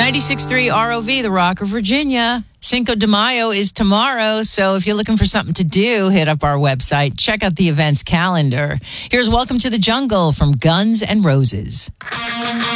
96.3 ROV, the Rock of Virginia. Cinco de Mayo is tomorrow, so if you're looking for something to do, hit up our website. Check out the events calendar. Here's Welcome to the Jungle from Guns N' Roses.